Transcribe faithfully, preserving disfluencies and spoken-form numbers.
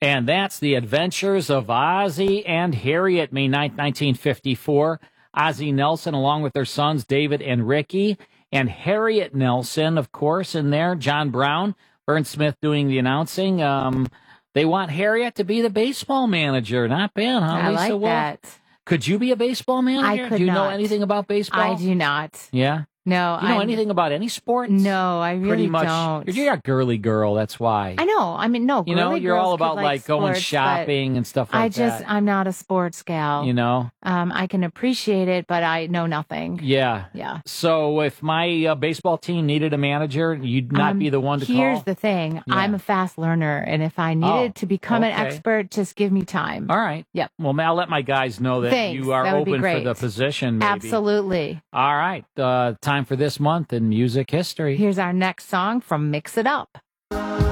And that's The Adventures of Ozzie and Harriet, May ninth, nineteen fifty-four. Ozzie Nelson, along with their sons, David and Ricky, and Harriet Nelson, of course, in there. John Brown, Vern Smith doing the announcing. Um, they want Harriet to be the baseball manager. Not bad, huh, I Lisa like Wolf? that. Could you be a baseball manager? I could Do you know not. anything about baseball? I do not. Yeah? No. You know I'm- anything about any sports? No, I really Pretty much, don't. You're a girly girl, that's why. I know. I mean, no. You know, girly you're girls all could about, like, going sports, shopping but and stuff like I just, that. I'm not a sports gal. You know? Um, I can appreciate it, but I know nothing. Yeah. Yeah. So if my uh, baseball team needed a manager, you'd not Um, be the one to Here's call? the thing. Yeah. I'm a fast learner, and if I needed Oh, to become an okay. expert, just give me time. All right. Yep. Well, I'll let my guys know that Thanks. you are That would be open for great. the position, maybe. Absolutely. All right. Uh, time for this month in music history. Here's our next song from Mix It Up.